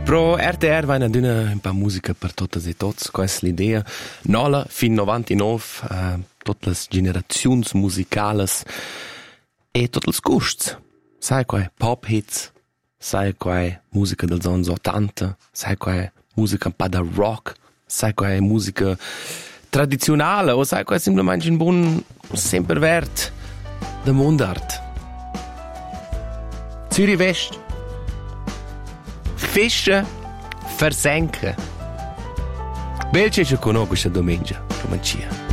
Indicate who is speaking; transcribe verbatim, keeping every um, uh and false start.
Speaker 1: Pro R T R va d'una un pa musica per totes e tots, questa è l'idea. Nola fin novantanove, uh, tutte le generazioni musicali e tutti i gusti. Sai quai pop hits, sai quai musica dels anni ottanta, sai quai musica un pa da rock, sai quai musica tradizionale o sai quai semplicemente un buon sempre vert de mondart. Zürich West. Fische versenken. Belce ci conosco questa domenica, romancia.